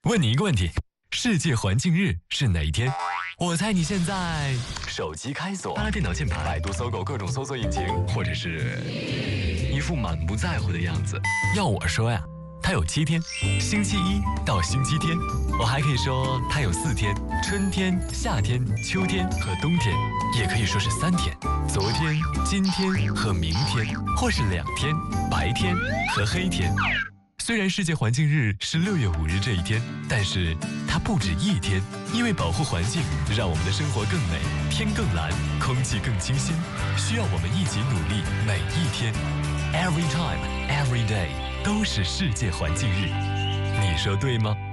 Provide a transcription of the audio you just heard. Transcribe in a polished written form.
问你一个问题：世界环境日是哪一天？我猜你现在手机开锁，扒拉电脑键盘，百度、搜狗各种搜索引擎，或者是一副满不在乎的样子。要我说呀，它有7天，星期一到星期天。我还可以说它有4天，春天、夏天、秋天和冬天，也可以说是3天，昨天、今天和明天，或是2天，白天和黑天。虽然世界环境日是6月5日这一天，但是它不止1天，因为保护环境，让我们的生活更美，天更蓝，空气更清新，需要我们一起努力，每一天 ，every time, every day 都是世界环境日，你说对吗？